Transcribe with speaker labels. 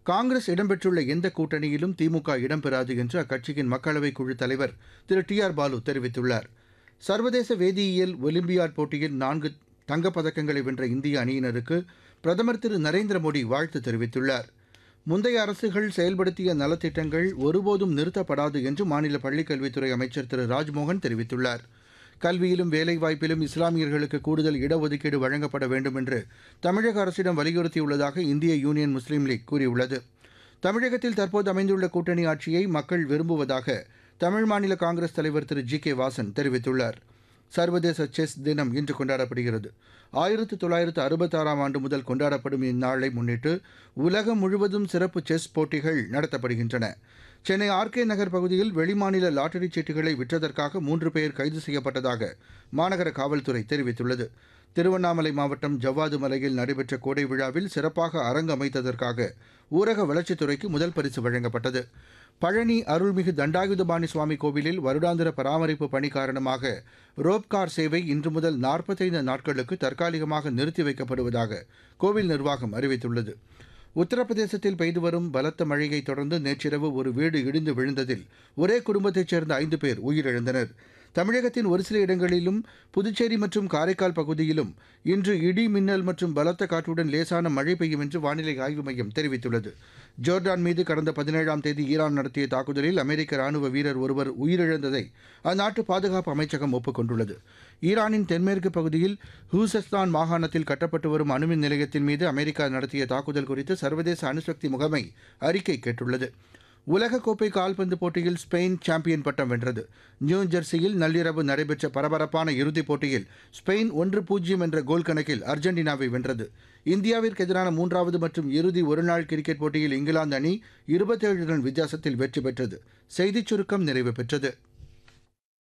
Speaker 1: காங்கிரஸ் இடம்பெற்றுள்ள எந்த கூட்டணியிலும் திமுக இடம்பெறாது என்று அக்கட்சியின் மக்களவைக் குழு தலைவர் திரு டி ஆர் பாலு தெரிவித்துள்ளார். சர்வதேச வேதியியல் ஒலிம்பியாட் போட்டியில் 4 தங்கப்பதக்கங்களை வென்ற இந்திய அணியினருக்கு பிரதமர் திரு நரேந்திர மோடி வாழ்த்து தெரிவித்துள்ளார். முந்தைய அரசுகள் செயல்படுத்திய நலத்திட்டங்கள் ஒருபோதும் நிறுத்தப்படாது என்று மாநில பள்ளிக்கல்வித்துறை அமைச்சர் திரு ராஜ்மோகன் தெரிவித்துள்ளார். கல்வியிலும் வேலைவாய்ப்பிலும் இஸ்லாமியர்களுக்கு கூடுதல் இடஒதுக்கீடு வழங்கப்பட வேண்டும் என்று தமிழக அரசிடம் வலியுறுத்தியுள்ளதாக இந்திய யூனியன் முஸ்லீம் லீக் கூறியுள்ளது. தமிழகத்தில் தற்போது அமைந்துள்ள கூட்டணி ஆட்சியை மக்கள் விரும்புவதாக தமிழ் மாநில காங்கிரஸ் தலைவர் திரு ஜி கே வாசன் தெரிவித்துள்ளார். சர்வதேச செஸ் தினம் இன்று கொண்டாடப்படுகிறது. 1966ஆம் ஆண்டு முதல் கொண்டாடப்படும் இந்நாளை முன்னிட்டு உலகம் முழுவதும் சிறப்பு செஸ் போட்டிகள் நடத்தப்படுகின்றன. சென்னை ஆர்கே நகர் பகுதியில் வெளிமாநில லாட்டரி சீட்டுகளை விற்றதற்காக 3 பேர் கைது செய்யப்பட்டதாக மாநகர காவல்துறை தெரிவித்துள்ளது. திருவண்ணாமலை மாவட்டம் ஜவ்வாது மலையில் நடைபெற்ற கோடை விழாவில் சிறப்பாக அரங்கு அமைத்ததற்காக ஊரக வளர்ச்சித்துறைக்கு முதல் பரிசு வழங்கப்பட்டது. பழனி அருள்மிகு தண்டாயுதபாணி சுவாமி கோவிலில் வருடாந்திர பராமரிப்பு பணி காரணமாக ரோப்கார் சேவை இன்று முதல் 45 நாட்களுக்கு தற்காலிகமாக நிறுத்தி வைக்கப்படுவதாக கோவில் நிர்வாகம் அறிவித்துள்ளது. உத்தரப்பிரதேசத்தில் பெய்து வரும் பலத்த மழையை தொடர்ந்து நேற்றிரவு ஒரு வீடு இடிந்து விழுந்ததில் ஒரே குடும்பத்தைச் சேர்ந்த 5 பேர் உயிரிழந்தனர். தமிழகத்தின் ஒரு சில இடங்களிலும் புதுச்சேரி மற்றும் காரைக்கால் பகுதியிலும் இன்று இடி மின்னல் மற்றும் பலத்த காற்றுடன் லேசான மழை பெய்யும் என்று வானிலை ஆய்வு மையம் தெரிவித்துள்ளது. ஜோர்டான் மீது கடந்த 17ஆம் தேதி ஈரான் நடத்திய தாக்குதலில் அமெரிக்க ராணுவ வீரர் ஒருவர் உயிரிழந்ததை அந்நாட்டு பாதுகாப்பு அமைச்சகம் ஒப்புக் கொண்டுள்ளது. ஈரானின் தென்மேற்கு பகுதியில் ஹூசஸ்தான் மாகாணத்தில் கட்டப்பட்டு வரும் அணுமின் நிலையத்தின் மீது அமெரிக்கா நடத்திய தாக்குதல் குறித்து சர்வதேச அணுசக்தி முகமை அறிக்கை கேட்டுள்ளது. உலகக்கோப்பை கால்பந்து போட்டியில் ஸ்பெயின் சாம்பியன் பட்டம் வென்றது. நியூ ஜெர்சியில் நள்ளிரவு நடைபெற்ற பரபரப்பான இறுதிப் போட்டியில் ஸ்பெயின் 1-0 என்ற கோல் கணக்கில் அர்ஜென்டினாவை வென்றது. இந்தியாவிற்கு எதிரான 3வது மற்றும் இறுதி ஒருநாள் கிரிக்கெட் போட்டியில் இங்கிலாந்து அணி 27 ரன் வித்தியாசத்தில் வெற்றி பெற்றது. செய்திச் சுருக்கம் நிறைவு பெற்றது.